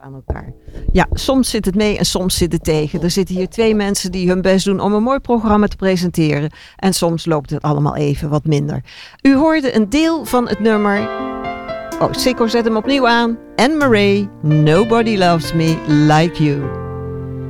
aan elkaar. Ja, soms zit het mee en soms zit het tegen. Er zitten hier 2 mensen die hun best doen om een mooi programma te presenteren. En soms loopt het allemaal even wat minder. U hoorde een deel van het nummer. Oh, Sikko zet hem opnieuw aan. Anne Murray, Nobody Loves Me Like You.